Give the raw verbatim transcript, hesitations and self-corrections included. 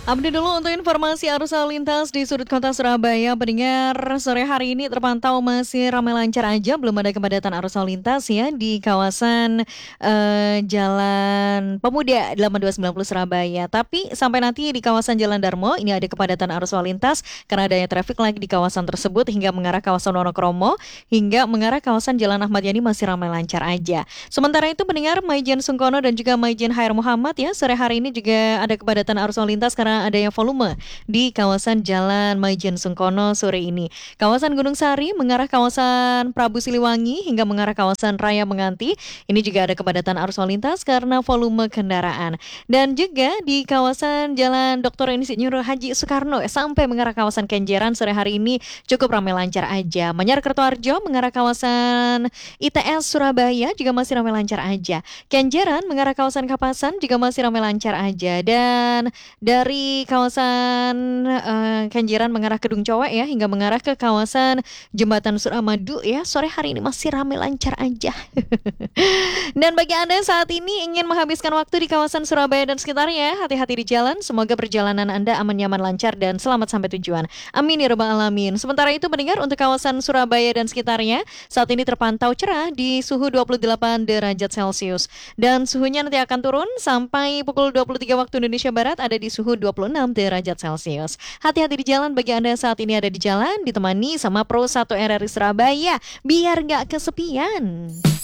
Update dulu untuk informasi arus lalu lintas di sudut kota Surabaya. Pendengar, sore hari ini terpantau masih ramai lancar aja, belum ada kepadatan arus lalu lintas ya di kawasan eh, Jalan Pemuda delapan dua sembilan nol Surabaya. Tapi sampai nanti di kawasan Jalan Darmo ini ada kepadatan arus lalu lintas karena adanya traffic light di kawasan tersebut hingga mengarah kawasan Wonokromo hingga mengarah kawasan Jalan Ahmad Yani masih ramai lancar aja. Sementara itu pendengar, Maijen Sungkono dan juga Maijen Hair Muhammad ya, sore hari ini juga ada kepadatan arus lalu lintas karena adanya volume di kawasan Jalan Maijen Sungkono sore ini. Kawasan Gunung Sari mengarah kawasan Prabu Siliwangi hingga mengarah kawasan Raya Menganti. Ini juga ada kepadatan arus lalu lintas karena volume kendaraan. Dan juga di kawasan Jalan Doktor Insinyur Haji Soekarno sampai mengarah kawasan Kenjeran sore hari ini cukup ramai lancar aja. Manyar Kertoharjo mengarah kawasan I T S Surabaya juga masih ramai lancar aja. Kenjeran mengarah kawasan Kapasan juga masih ramai lancar aja. Dan dari kawasan uh, Kenjeran mengarah Kedung Cowek ya hingga mengarah ke kawasan Jembatan Suramadu ya, sore hari ini masih ramai lancar aja. Dan bagi Anda yang saat ini ingin menghabiskan waktu di kawasan Surabaya dan sekitarnya, hati-hati di jalan. Semoga perjalanan Anda aman, nyaman, lancar dan selamat sampai tujuan. Amin ya rabbal alamin. Sementara itu mendengar untuk kawasan Surabaya dan sekitarnya saat ini terpantau cerah di suhu dua puluh delapan derajat Celcius dan suhunya nanti akan turun sampai pukul dua puluh tiga waktu Indonesia Barat ada di suhu dua puluh enam derajat Celcius. Hati-hati di jalan bagi Anda yang saat ini ada di jalan, ditemani sama Pro satu R R I Surabaya biar nggak kesepian.